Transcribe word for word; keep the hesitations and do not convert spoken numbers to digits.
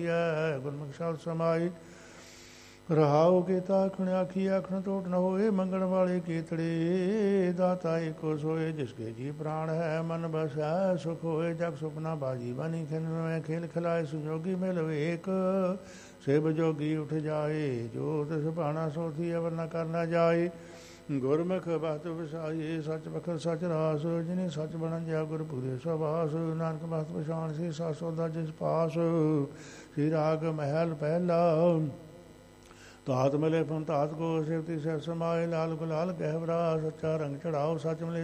ਗੁਰਮੁਖ ਸ਼ਬਦ ਸਮਾਈ ਰਹਾਉ ਕੀਤਾ ਆਖਣ ਆਖੀ ਆਖਣ ਟੋਟ ਨ ਹੋਏ ਮੰਗਣ ਵਾਲੇ ਕੀਤੜੇ ਦਾਤਾ ਏਕੋ ਸੋਏ ਜਿਸਕੇ ਜੀ ਪ੍ਰਾਣ ਹੈ ਮਨ ਬਸੈ ਸੁਖ ਹੋਏ ਜਗ ਸੁਪਨਾ ਬਾਜੀ ਬਣੀ ਖਿਨ ਮੈਂ ਖੇਲ ਖਿਲਾਏ ਸੁਜੋਗੀ ਮਿਲ ਵੇਕ ਸਿਵ ਜੋਗੀ ਉਠ ਜਾਏ ਜੋ ਤਿਸ ਭਾਣਾ ਸੋਥੀ ਅਵਰ ਨ ਕਰਨਾ ਜਾਏ ਗੁਰਮੁਖ ਬਖਤ ਵਸਾਈਏ ਸੱਚ ਬਖਤ ਸੱਚ ਰਾਸ ਜਿਨੇ ਸੱਚ ਬਣਿਆ ਗੁਰਪੁਰੇ ਸਵਾਸ ਨਾਨਕ ਬਖਤ ਪਛਾਣ ਸੀ ਸਾ ਸੌਦਾ ਜਿਸ ਪਾਸ ਸ੍ਰੀ ਰਾਗ ਮਹਿਲ ਪਹਿਲਾ ਤਾਤ ਮਿਲੇ ਪੰਤਾਤ ਕੋ ਸਿਵਤੀ ਸਹਿ ਸਮਾਏ ਲਾਲ ਗੁਲਾਲ ਗਹਿਵਰਾ ਸੱਚਾ ਰੰਗ ਚੜਾਓ ਸੱਚ ਮਿਲੇ